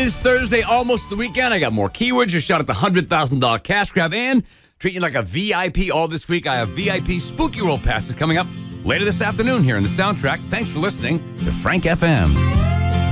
is Thursday, almost the weekend. I got more keywords. Your shot at the $100,000 cash grab and treat you like a VIP all this week. I have VIP Spooky World passes coming up later this afternoon here in the soundtrack. Thanks for listening to Frank FM.